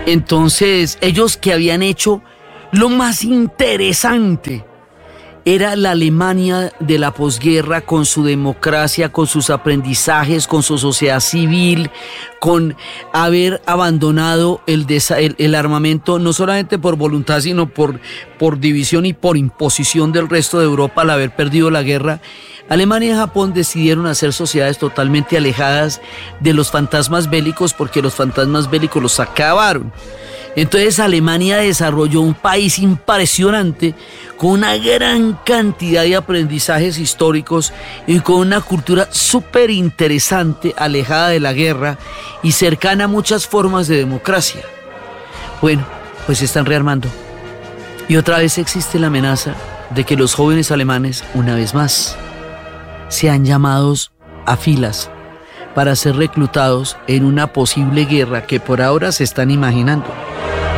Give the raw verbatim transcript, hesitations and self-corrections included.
Entonces, ellos que habían hecho lo más interesante, era la Alemania de la posguerra, con su democracia, con sus aprendizajes, con su sociedad civil, con haber abandonado el, desa- el, el armamento, no solamente por voluntad, sino por, por división y por imposición del resto de Europa al haber perdido la guerra. Alemania y Japón decidieron hacer sociedades totalmente alejadas de los fantasmas bélicos, porque los fantasmas bélicos los acabaron. Entonces Alemania desarrolló un país impresionante, con una gran cantidad de aprendizajes históricos y con una cultura súper interesante, alejada de la guerra y cercana a muchas formas de democracia. Bueno, pues se están rearmando. Y otra vez existe la amenaza de que los jóvenes alemanes, una vez más, sean llamados a filas para ser reclutados en una posible guerra que por ahora se están imaginando.